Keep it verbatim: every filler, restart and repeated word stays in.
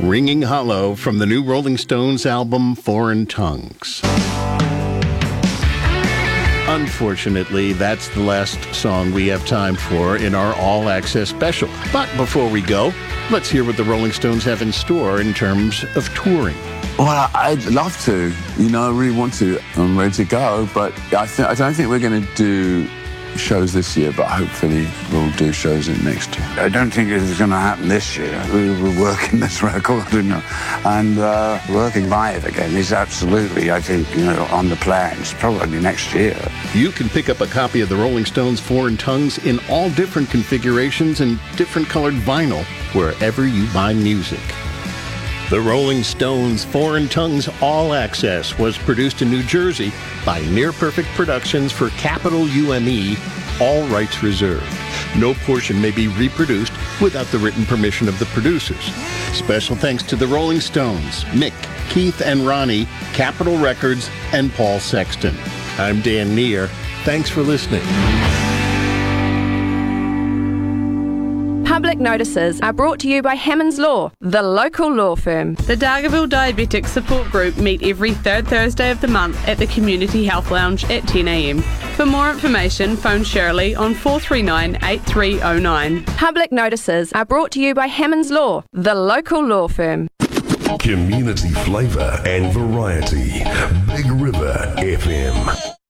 Ringing Hollow from the new Rolling Stones album Foreign Tongues. Unfortunately, that's the last song we have time for in our All Access special. But before we go, let's hear what the Rolling Stones have in store in terms of touring. Well, I'd love to. You know, I really want to. I'm ready to go, but I, th- I don't think we're going to do shows this year, but hopefully we'll do shows in next year. I don't think it's going to happen this year. We were working this record, you know, and uh, working live again is absolutely, I think, you know, on the plans, probably next year. You can pick up a copy of the Rolling Stones Foreign Tongues in all different configurations and different colored vinyl wherever you buy music. The Rolling Stones Foreign Tongues All Access was produced in New Jersey by Near Perfect Productions for Capital U M E, all rights reserved. No portion may be reproduced without the written permission of the producers. Special thanks to the Rolling Stones, Mick, Keith, and Ronnie, Capitol Records, and Paul Sexton. I'm Dan Neer. Thanks for listening. Public notices are brought to you by Hammond's Law, the local law firm. The Dargaville Diabetic Support Group meet every third Thursday of the month at the Community Health Lounge at ten a.m. For more information, phone Shirley on four three nine, eight three zero nine. Public notices are brought to you by Hammond's Law, the local law firm. Community flavour and variety. Big River F M.